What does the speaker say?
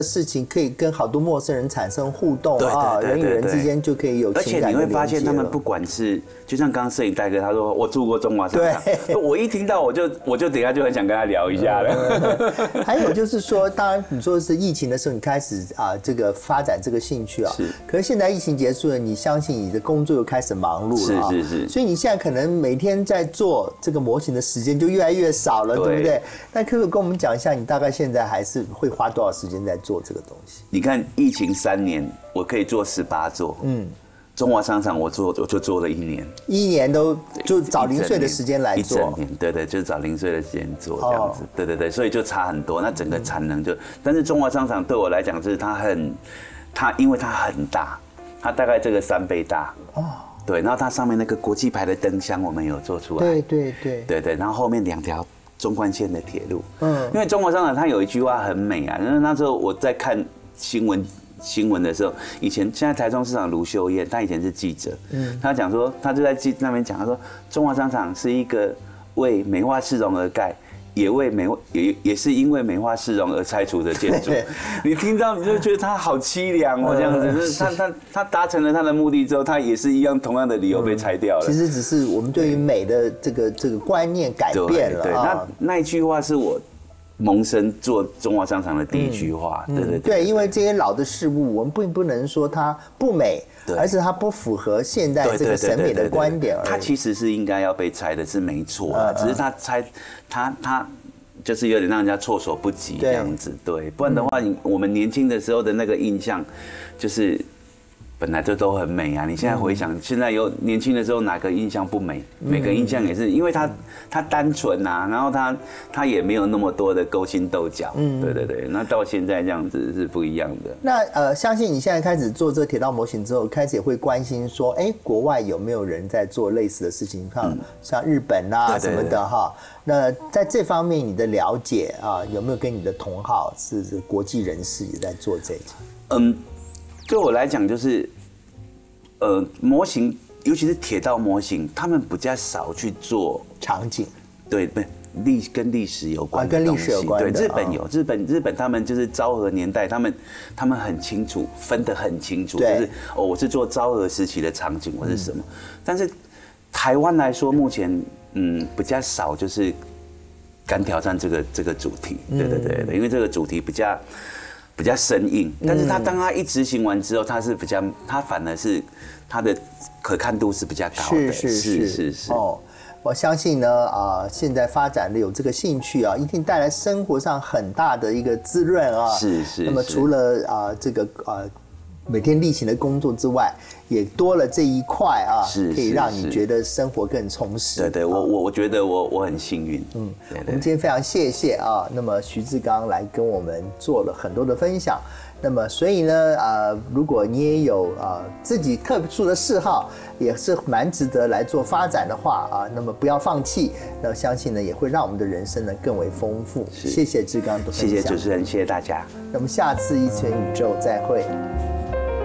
事情可以跟好多陌生人产生互动啊，人与人之间就可以有情感的连接了。 而且你会发现，他们不管是就像刚刚摄影大哥他说我住过中华商场，我一听到我就等一下就很想跟他聊一下了。 还有就是说，当然你说的是疫情的时候，你开始这个发展这个兴趣啊，可是现在疫情结束了，你相信你的工作又开始忙碌了，是，所以你现在可能每天在做这个模型的时间就越来越少了，对不对？那可不可以跟我们讲一下，你大概现在还是会花多少时间在做这个东西？ 你看疫情3年，我可以做18座，中华商场我就做了1年 ，1年都就找零碎的时间来做， 一整年，对，就是找零碎的时间做这样子，对，所以就差很多，那整个产能就，但是中华商场对我来讲，就是因为它很大，它大概这个3倍大，对，然后它上面那个国际牌的灯箱我们有做出来，对，然后后面2条中环线的铁路，因为中华商场它有一句话很美啊，那时候我在看新闻的时候，现在台中市长卢秀燕，他以前是记者，他讲说，他就在那边讲，他说中华商场是一个为美化市容而盖，也是因为美化市容而拆除的建筑。你听到你就觉得他好凄凉哦，这样子。他达成了他的目的之后，他也是一样同样的理由被拆掉了。 其实只是我们对于美的这个观念改变了。 对，那一句话是我萌生做中华商场的第一句话， 对，因为这些老的事物，我们并不能说它不美，而是它不符合现代这个审美的观点而已。 它其实是应该要被拆的，是没错，只是它拆，它就是有点让人家措手不及这样子，对，不然的话，我们年轻的时候的那个印象，就是本来就都很美啊！你现在回想，现在有年轻的时候哪个印象不美？每个印象也是，因为它单纯啊，然后它也没有那么多的勾心斗角，对，那到现在这样子是不一样的。 那相信你现在开始做这个铁道模型之后，开始也会关心说，国外有没有人在做类似的事情？像日本啊什么的哈。那在这方面你的了解啊，有没有跟你的同好是国际人士也在做这个？ 对我来讲，就是模型，尤其是铁道模型，他们比较少去做场景， 对，跟历史有关的跟历史有关的。 对，日本有日本他们就是昭和年代，他们很清楚，分得很清楚，就是我是做昭和时期的场景，我是什么。但是台湾来说，目前比较少，就是敢挑战这个主题，对，因为这个主题比较生硬，但是当他一执行完之后，他反而是他的可看度是比较高的，是哦，我相信呢现在发展的有这个兴趣啊，一定带来生活上很大的一个滋润啊， 是。 那么除了这个每天例行的工作之外，也多了这一块啊，可以让你觉得生活更充实。 对，我觉得我很幸运。 我们今天非常谢谢啊，那么徐志刚来跟我们做了很多的分享。那么所以呢如果你也有自己特殊的嗜好，也是蛮值得来做发展的话那么不要放弃，那相信呢也会让我们的人生呢更为丰富。谢谢志刚的分享， 谢谢主持人，谢谢大家。 那么下次一拳宇宙再会。